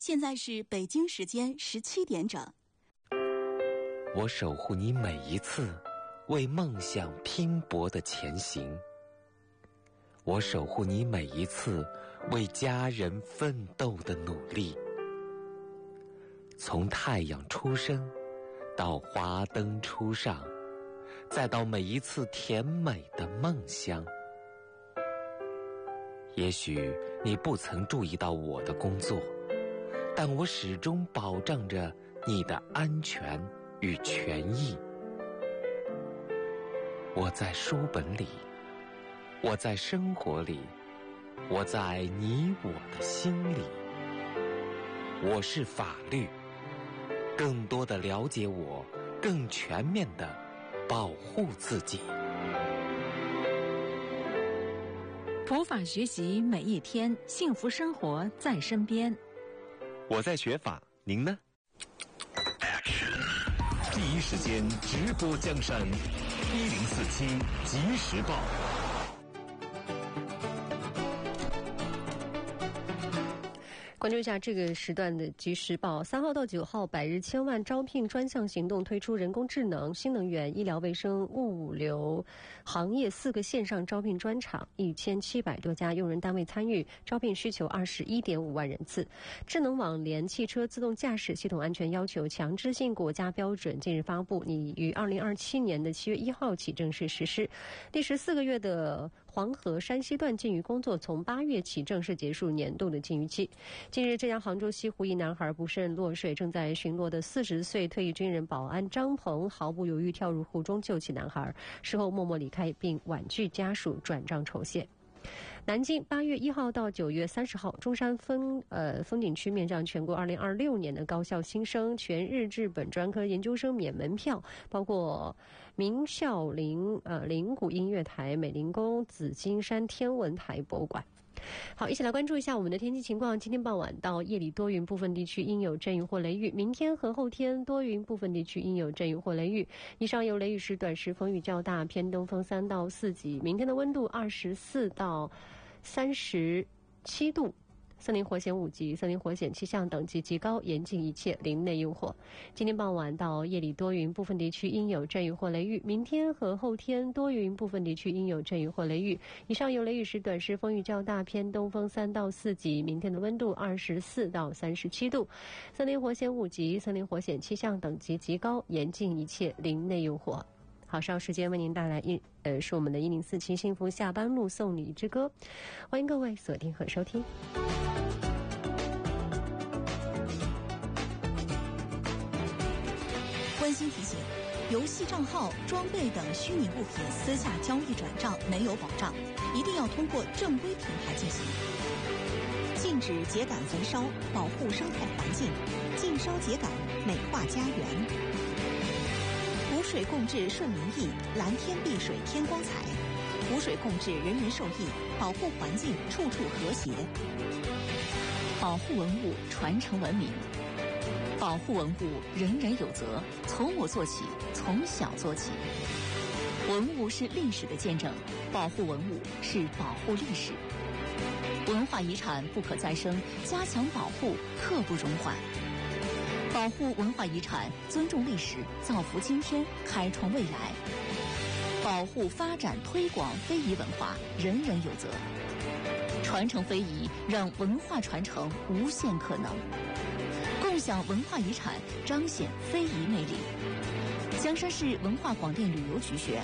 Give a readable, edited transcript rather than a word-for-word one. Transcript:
现在是北京时间17点整。 我守护你每一次为梦想拼搏的前行，我守护你每一次为家人奋斗的努力。从太阳出生到华灯初上，再到每一次甜美的梦乡。也许你不曾注意到我的工作，但我始终保障着你的安全与权益。我在书本里，我在生活里，我在你我的心里。我是法律，更多的了解我，更全面的保护自己。 普法学习每一天，幸福生活在身边。 我在学法，您呢？ 第一时间直播江山，1047即时报。 关注一下这个时段的即时报。3号到9号百日千万招聘专项行动推出人工智能、新能源、医疗卫生、物流行业4个线上招聘专场，1700多家用人单位参与，招聘需求21.5万人次。智能网联汽车自动驾驶系统安全要求强制性国家标准近日发布，拟于2027年的7月1号起正式实施。第14个月的黄河山西段禁渔工作从8月起正式结束年度的禁渔期。近日，浙江杭州西湖一男孩不慎落水，正在巡逻的40岁退役军人保安张鹏毫不犹豫跳入湖中救起男孩，事后默默离开，并婉拒家属转账酬谢。南京8月1号到9月30号，中山风景区面向全国2026年的高校新生全日制本专科研究生免门票，包括明孝陵谷音乐台、美龄宫、紫金山天文台博物馆。好，一起来关注一下我们的天气情况。今天傍晚到夜里多云，部分地区应有阵雨或雷雨。明天和后天多云，部分地区应有阵雨或雷雨。以上有雷雨时短时风雨较大，偏东风3到4级。明天的温度24到37度。森林火险5级，森林火险气象等级极高，严禁一切林内用火。今天傍晚到夜里多云，部分地区应有阵雨或雷雨。明天和后天多云，部分地区应有阵雨或雷雨。以上有雷雨时短时风雨较大，偏东风3到4级。明天的温度24到37度。森林火险5级，森林火险气象等级极高，严禁一切林内用火。好，稍时间为您带来是我们的1047幸福下班路送礼之歌，欢迎各位锁定和收听。 温馨提醒：游戏账号、装备等虚拟物品私下交易转账没有保障，一定要通过正规平台进行。禁止秸秆焚烧，保护生态环境；禁烧秸秆，美化家园。湖水共治顺民意，蓝天碧水天光彩。湖水共治人人受益，保护环境处处和谐。 保护文物，传承文明。保护文物，人人有责，从我做起，从小做起。文物是历史的见证，保护文物是保护历史。文化遗产不可再生，加强保护刻不容缓。保护文化遗产，尊重历史，造福今天，开创未来。保护、发展、推广非遗文化，人人有责。传承非遗，让文化传承无限可能。共享文化遗产，彰显非遗魅力。江山市文化广电旅游局学